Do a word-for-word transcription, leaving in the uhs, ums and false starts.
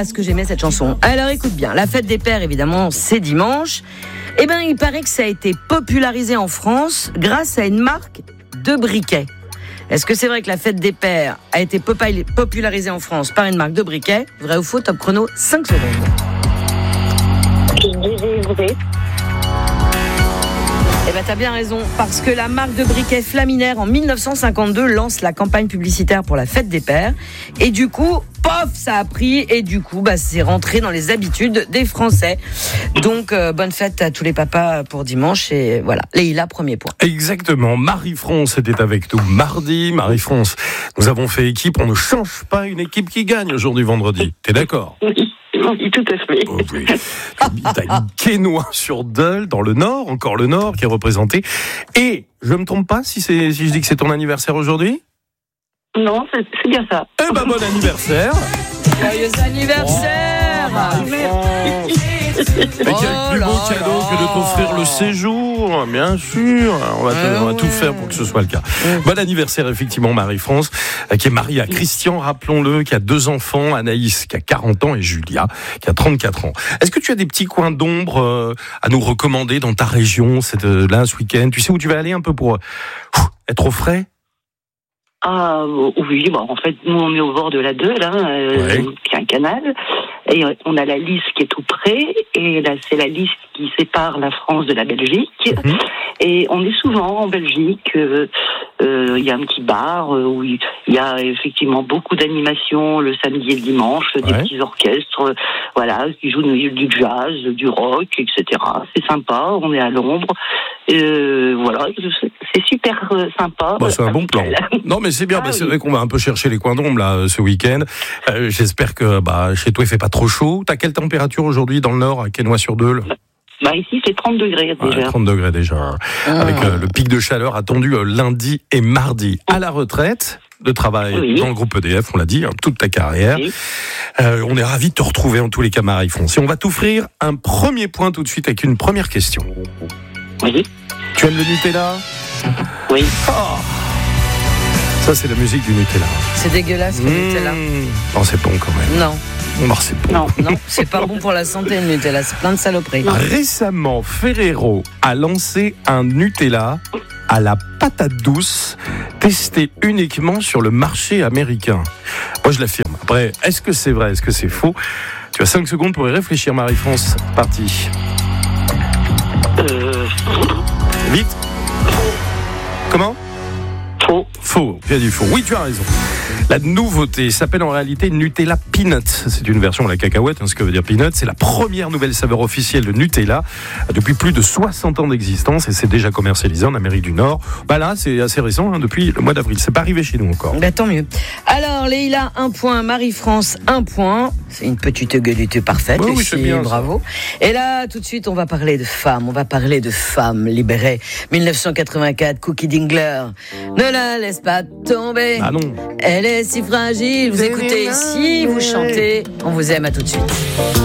là, ce que j'aimais cette chanson. Alors écoute bien, la fête des pères, évidemment, c'est dimanche. Eh ben, il paraît que ça a été popularisé en France grâce à une marque de briquets. Est-ce que c'est vrai que la fête des pères a été popularisée en France par une marque de briquets? Vrai ou faux? Top chrono, cinq secondes. Je dirais vrai. Eh ben, t'as bien raison, parce que la marque de briquets Flaminaire, en dix-neuf cent cinquante-deux, lance la campagne publicitaire pour la fête des pères. Et du coup, pof, ça a pris, et du coup, bah, c'est rentré dans les habitudes des Français. Donc, euh, bonne fête à tous les papas pour dimanche, et voilà. Leïla, premier point. Exactement. Marie-France était avec nous mardi. Marie-France, nous avons fait équipe. On ne change pas une équipe qui gagne aujourd'hui, vendredi. T'es d'accord? Oui, oui, tout à fait. Oh, oui. T'as une Quesnoy sur Dole, dans le Nord, encore le Nord, qui est représenté. Et, je me trompe pas si, c'est, si je dis que c'est ton anniversaire aujourd'hui? Non, c'est, c'est bien ça. Eh ben, bon anniversaire! Joyeux anniversaire! Oh, et quel Oh plus beau là cadeau là. que de t'offrir le séjour, bien sûr. On va, te- Ah on va tout ouais. faire pour que ce soit le cas. Ouais. Bon anniversaire, effectivement, Marie-France, euh, qui est mariée à Christian, rappelons-le, qui a deux enfants, Anaïs, qui a quarante ans, et Julia, qui a trente-quatre ans. Est-ce que tu as des petits coins d'ombre euh, à nous recommander dans ta région, cette, euh, là, ce week-end? Tu sais où tu vas aller un peu pour euh, être au frais? Ah oui, bon, en fait, nous on est au bord de la Deule, hein, euh, Ouais. qui est un canal, et on a la Lys qui est tout près, et là c'est la Lys qui sépare la France de la Belgique, Mhm. et on est souvent en Belgique. Il euh, euh, y a un petit bar euh, où il y a effectivement beaucoup d'animations le samedi et le dimanche, des Ouais. petits orchestres, euh, voilà, qui jouent du, du jazz, du rock, et cetera. C'est sympa, on est à l'ombre. Euh, voilà, c'est, c'est super euh, sympa. Bah, c'est un bon plan. Non, mais c'est bien. Ah bah, c'est oui. vrai qu'on va un peu chercher les coins d'ombre là ce week-end. Euh, j'espère que bah, chez toi il fait pas trop chaud. T'as quelle température aujourd'hui dans le Nord, à Quesnoy-sur-Deule? Bah ici c'est trente degrés Ouais, déjà. trente degrés déjà. Avec euh, le pic de chaleur attendu euh, lundi et mardi. À la retraite de travail Oui. dans le groupe E D F, on l'a dit, hein, toute ta carrière. Oui. Euh, on est ravis de te retrouver en tous les cas, Marie-France. Et on va t'offrir un premier point tout de suite avec une première question. Oui. Tu aimes le Nutella? Oui. Oh, ça, c'est la musique du Nutella. C'est dégueulasse, le Nutella. Mmh. Non, c'est bon quand même. Non, Non, c'est bon. Non. non, c'est pas bon pour la santé, le Nutella. C'est plein de saloperies. Récemment, Ferrero a lancé un Nutella à la patate douce, testé uniquement sur le marché américain. Moi, je l'affirme. Après, est-ce que c'est vrai, est-ce que c'est faux? Tu as cinq secondes pour y réfléchir, Marie-France. Parti. Euh, Vite. Comment? faux. Faux, tu as dit faux. Oui, tu as raison. La nouveauté s'appelle en réalité Nutella Peanut. C'est une version de la cacahuète, hein, ce que veut dire Peanut. C'est la première nouvelle saveur officielle de Nutella depuis plus de soixante ans d'existence et c'est déjà commercialisé en Amérique du Nord. Bah là, c'est assez récent, hein, depuis le mois d'avril. C'est pas arrivé chez nous encore. Bah, tant mieux. Alors, Leïla, un point. Marie-France, un point. C'est une petite égalité parfaite. Oui, oui, Lucie, c'est bien, ça. bravo. Et là, tout de suite, on va parler de femmes. On va parler de femmes libérées. dix-neuf cent quatre-vingt-quatre, Cookie Dingler. Ne la laisse pas tomber. Ah non. Elle est si fragile. Vous écoutez ici, vous chantez. On vous aime, à tout de suite.